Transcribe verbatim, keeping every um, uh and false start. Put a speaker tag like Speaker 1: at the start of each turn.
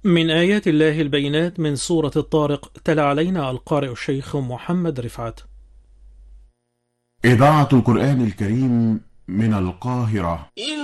Speaker 1: من آيات الله البينات من سورة الطارق، تلا علينا القارئ الشيخ محمد رفعت.
Speaker 2: إذاعة القرآن الكريم من القاهرة.